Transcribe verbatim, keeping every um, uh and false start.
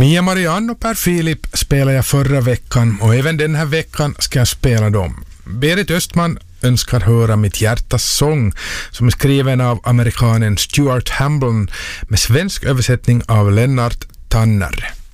Mia Marianne och Per Filip spelade jag förra veckan och även den här veckan ska jag spela dem. Berit Östman önskar höra Mitt hjärtas sång som är skriven av amerikanen Stuart Hamblen med svensk översättning av Lennart Tanner.